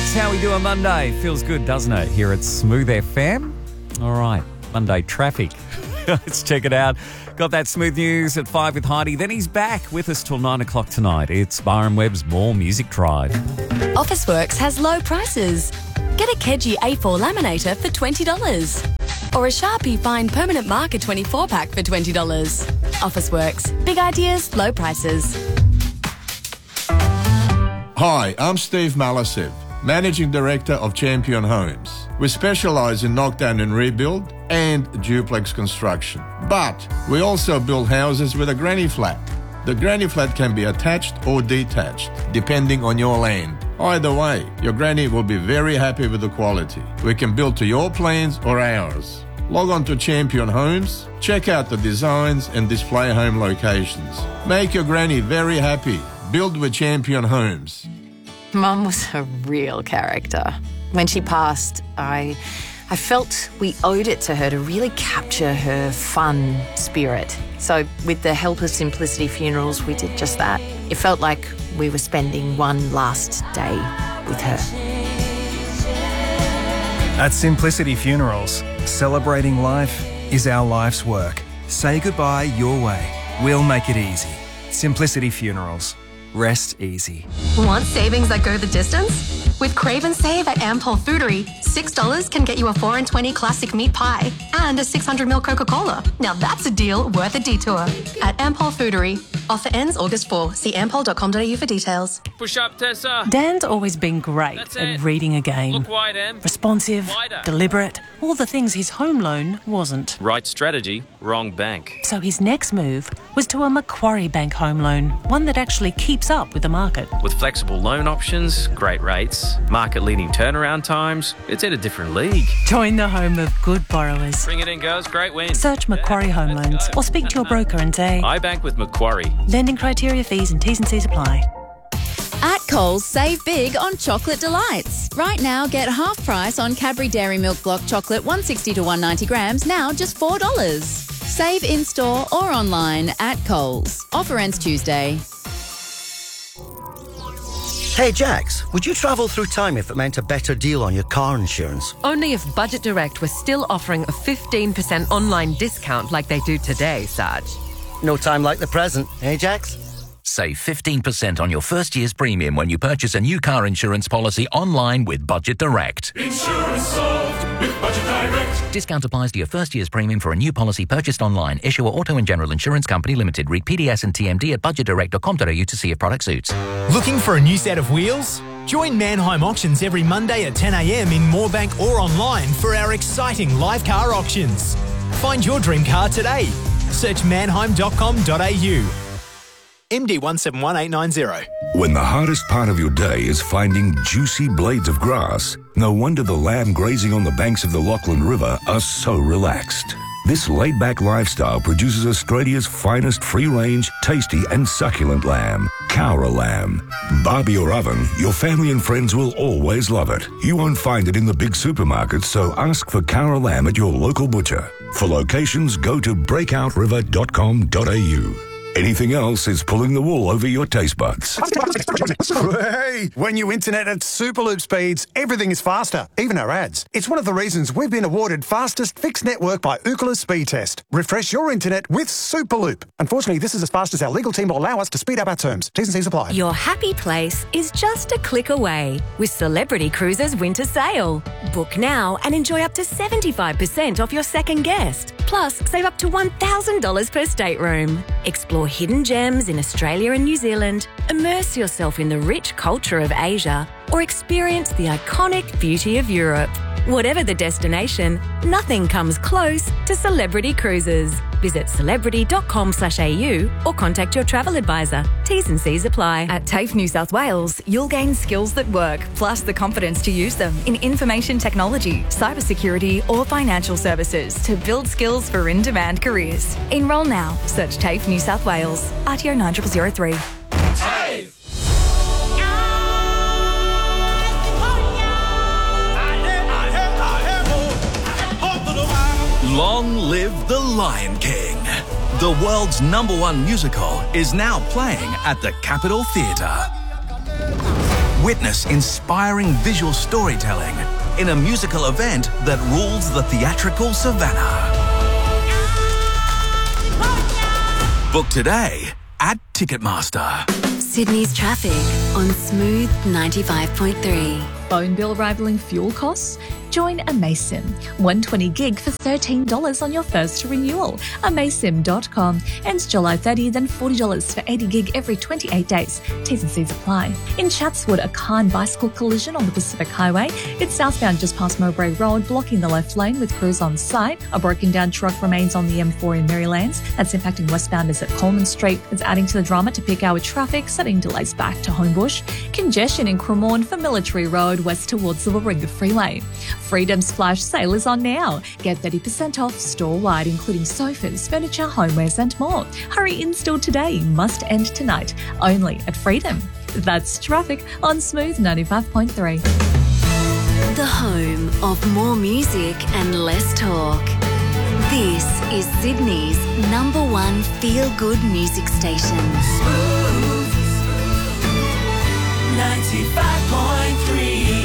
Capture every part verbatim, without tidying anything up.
That's how we do a Monday. Feels good, doesn't it? Here at Smooth F M. All right, Monday traffic. Let's check it out. Got that smooth news at five with Heidi. Then he's back with us till nine o'clock tonight. It's Byron Webb's More Music Drive. Officeworks has low prices. Get a Keji A four laminator for twenty dollars. Or a Sharpie Fine Permanent Marker twenty-four pack for twenty dollars. Officeworks. Big ideas, low prices. Hi, I'm Steve Malasev, Managing Director of Champion Homes. We specialise in knockdown and rebuild and duplex construction. But we also build houses with a granny flat. The granny flat can be attached or detached, depending on your land. Either way, your granny will be very happy with the quality. We can build to your plans or ours. Log on to Champion Homes, check out the designs and display home locations. Make your granny very happy. Build with Champion Homes. Mum was a real character. When she passed, I I felt we owed it to her to really capture her fun spirit. So with the help of Simplicity Funerals, we did just that. It felt like we were spending one last day with her. At Simplicity Funerals, celebrating life is our life's work. Say goodbye your way. We'll make it easy. Simplicity Funerals. Rest easy. Want savings that go the distance? With Crave and Save at Ampol Foodery, six dollars can get you a four and twenty classic meat pie and a six hundred milliliter Coca-Cola. Now that's a deal worth a detour. At Ampol Foodery. Offer ends August fourth. See ampol dot com dot a u for details. Push up, Tessa. Dan's always been great That's at it. reading a game. Look wide, Em. Responsive, Wider. deliberate, all the things his home loan wasn't. Right strategy, wrong bank. So his next move was to a Macquarie Bank home loan, one that actually keeps up with the market. With flexible loan options, great rates, market-leading turnaround times, it's in a different league. Join the home of good borrowers. Bring it in, girls. Great win. Search Macquarie Yeah, Home let's Loans go. or speak to your broker and say, I bank with Macquarie. lending criteria, fees and T's and C's apply. At Coles, save big on chocolate delights. Right now, get half price on Cadbury Dairy Milk Block Chocolate one sixty to one ninety grams, now just four dollars. Save in-store or online at Coles. Offer ends Tuesday. Hey Jax, would you travel through time if it meant a better deal on your car insurance? Only if Budget Direct was still offering a fifteen percent online discount like they do today, Saj. No time like the present, eh Jax? Save fifteen percent on your first year's premium when you purchase a new car insurance policy online with Budget Direct. Insurance solved with Budget Direct. Discount applies to your first year's premium for a new policy purchased online. Issuer Auto and General Insurance Company Limited. Read P D S and T M D at budget direct dot com dot a u to see if product suits. Looking for a new set of wheels? Join Manheim Auctions every Monday at ten a m in Moorebank or online for our exciting live car auctions. Find your dream car today. Search manheim dot com dot a u. M D one seven one eight nine zero. When the hardest part of your day is finding juicy blades of grass, no wonder the lamb grazing on the banks of the Lachlan River are so relaxed. This laid-back lifestyle produces Australia's finest free-range, tasty and succulent lamb, Cowra lamb. Barbie or oven, your family and friends will always love it. You won't find it in the big supermarkets, so ask for Cowra lamb at your local butcher. For locations, go to breakout river dot com dot a u. Anything else is pulling the wool over your taste buds. Hey, when you internet at Superloop speeds, everything is faster, even our ads. It's one of the reasons we've been awarded fastest fixed network by Ookla Speed Test. Refresh your internet with Superloop. Unfortunately, this is as fast as our legal team will allow us to speed up our terms. T's and C's apply. Your happy place is just a click away with Celebrity Cruises Winter Sale. Book now and enjoy up to seventy-five percent off your second guest. Plus, save up to one thousand dollars per stateroom. Explore hidden gems in Australia and New Zealand, immerse yourself in the rich culture of Asia, or experience the iconic beauty of Europe. Whatever the destination, nothing comes close to Celebrity Cruises. Visit celebrity dot com slash a u or contact your travel advisor. T's and C's apply. At TAFE New South Wales, you'll gain skills that work, plus the confidence to use them in information technology, cybersecurity or financial services to build skills for in-demand careers. Enrol now. Search TAFE New South Wales. R T O nine zero zero zero three. TAFE! Long live the Lion King. The world's number one musical is now playing at the Capitol Theatre. Witness inspiring visual storytelling in a musical event that rules the theatrical savannah. Book today at Ticketmaster. Sydney's traffic on Smooth ninety-five point three. Phone bill rivaling fuel costs? Join Amasim. one hundred twenty gig for thirteen dollars on your first renewal. Amasim dot com. Ends July thirtieth, then forty dollars for eighty gig every twenty-eight days. T's and C's apply. In Chatswood, a car and bicycle collision on the Pacific Highway. It's southbound just past Mowbray Road, blocking the left lane with crews on site. A broken down truck remains on the M four in Marylands. That's impacting westbounders at Coleman Street. It's adding to the drama to peak hour traffic, setting delays back to Homebush. Congestion in Cremorne for Military Road, west towards the Warringah Freeway. Freedom's flash sale is on now. Get thirty percent off store-wide, including sofas, furniture, homewares and more. Hurry in-store today. Must end tonight. Only at Freedom. That's traffic on Smooth ninety-five point three. The home of more music and less talk. This is Sydney's number one feel-good music station. Smooth ninety-five point three.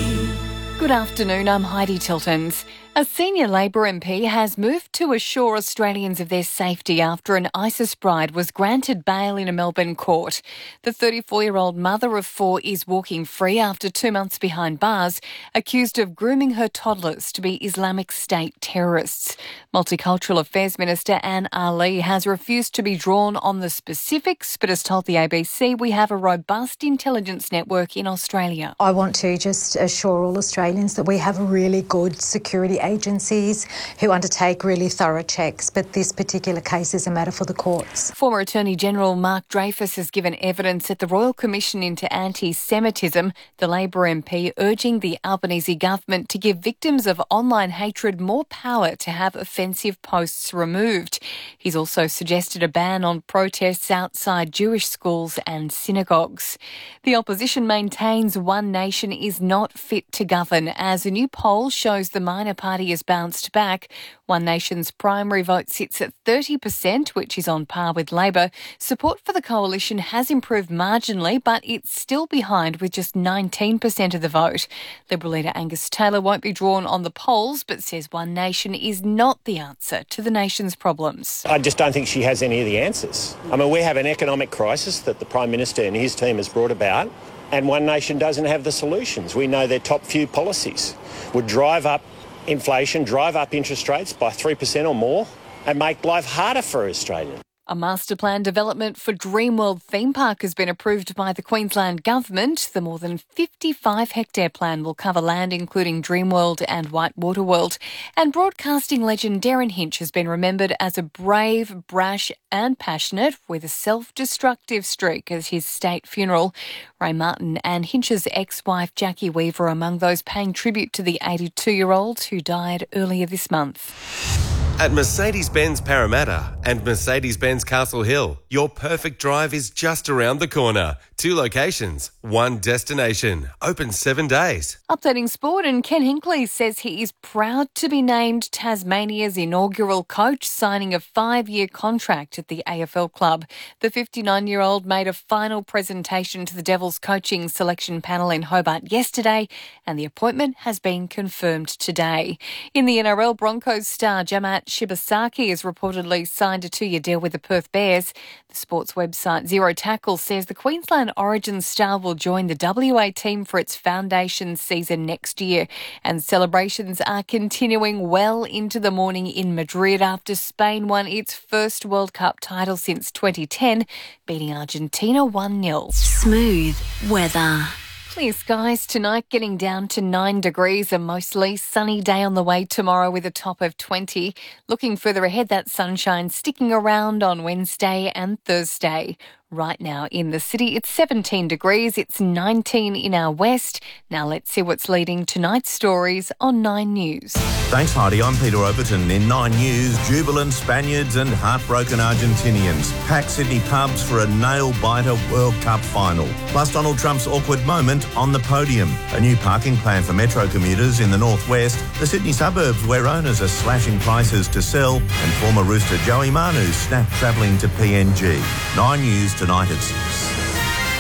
Good afternoon, I'm Heidi Tiltons. A senior Labor M P has moved to assure Australians of their safety after an ISIS bride was granted bail in a Melbourne court. The thirty-four-year-old mother of four is walking free after two months behind bars, accused of grooming her toddlers to be Islamic State terrorists. Multicultural Affairs Minister Anne Ali has refused to be drawn on the specifics, but has told the A B C we have a robust intelligence network in Australia. I want to just assure all Australians that we have really good security agencies who undertake really thorough checks, but this particular case is a matter for the courts. Former Attorney General Mark Dreyfus has given evidence at the Royal Commission into Anti-Semitism, the Labor M P urging the Albanese government to give victims of online hatred more power to have offensive posts removed. He's also suggested a ban on protests outside Jewish schools and synagogues. The opposition maintains One Nation is not fit to govern as a new poll shows the minor party has bounced back. One Nation's primary vote sits at thirty percent, which is on par with Labor. Support for the coalition has improved marginally, but it's still behind with just nineteen percent of the vote. Liberal leader Angus Taylor won't be drawn on the polls, but says One Nation is not the answer to the nation's problems. I just don't think she has any of the answers. I mean, we have an economic crisis that the Prime Minister and his team has brought about, and One Nation doesn't have the solutions. We know their top few policies would drive up inflation, drive up interest rates by three percent or more and make life harder for Australians. A master plan development for Dreamworld theme park has been approved by the Queensland Government. The more than fifty-five hectare plan will cover land including Dreamworld and Whitewater World. And broadcasting legend Darren Hinch has been remembered as a brave, brash and passionate with a self-destructive streak at his state funeral. Ray Martin and Hinch's ex-wife Jackie Weaver are among those paying tribute to the eighty-two-year-old who died earlier this month. At Mercedes-Benz Parramatta and Mercedes-Benz Castle Hill, your perfect drive is just around the corner. Two locations, one destination. Open seven days. Updating sport, and Ken Hinkley says he is proud to be named Tasmania's inaugural coach, signing a five-year contract at the A F L club. The fifty-nine-year-old made a final presentation to the Devils coaching selection panel in Hobart yesterday, and the appointment has been confirmed today. In the N R L, Broncos star Jamat Shibasaki has reportedly signed a two-year deal with the Perth Bears. The sports website Zero Tackle says the Queensland Origin star will join the W A team for its foundation season next year, and celebrations are continuing well into the morning in Madrid after Spain won its first World Cup title since twenty ten, beating Argentina one nil. Smooth weather. Clear skies tonight, getting down to nine degrees. A mostly sunny day on the way tomorrow with a top of twenty. Looking further ahead, that sunshine sticking around on Wednesday and Thursday. Right now in the city, it's seventeen degrees. It's nineteen in our west. Now let's see what's leading tonight's stories on Nine News. Thanks, Heidi. I'm Peter Overton. In Nine News, jubilant Spaniards and heartbroken Argentinians pack Sydney pubs for a nail-biter World Cup final. Plus Donald Trump's awkward moment on the podium. A new parking plan for metro commuters in the northwest. The Sydney suburbs where owners are slashing prices to sell. And former Rooster Joey Manu snapped travelling to P N G. Nine News tonight at six.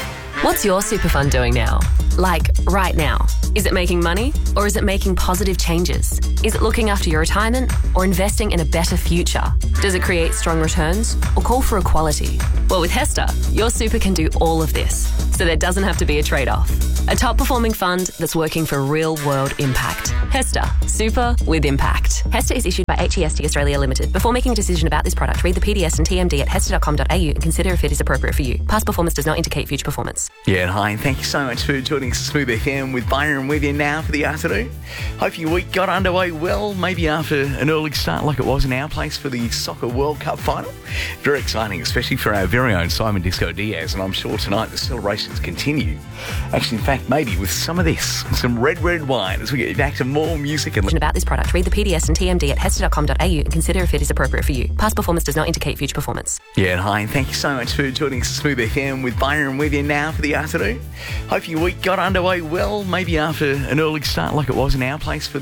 What's your super fund doing now? Like, right now? Is it making money or is it making positive changes? Is it looking after your retirement or investing in a better future? Does it create strong returns or call for equality? Well, with Hester, your super can do all of this, so there doesn't have to be a trade-off. A top-performing fund that's working for real-world impact. Hester, super with impact. Hester is issued by H E S T Australia Limited. Before making a decision about this product, read the P D S and T M D at hester dot com dot a u and consider if it is appropriate for you. Past performance does not indicate future performance. Yeah, and hi, and thank you so much for joining Smooth F M with Byron with you now for the afternoon. Hope your week got underway well, maybe after an early start like it was in our place for the Soccer World Cup final. Very exciting, especially for our very own Simon Disco Diaz, and I'm sure tonight the celebrations continue. Actually, in fact, maybe with some of this, some red, red wine as we get back to more music and about this product, read the P D S and T M D at hester dot com dot a u and consider if it is appropriate for you. Past performance does not indicate future performance. Yeah, and hi, and thank you so much for joining Smooth F M with Byron with you now for the afternoon. Hope your week got underway well, maybe after an early start like it was in our place for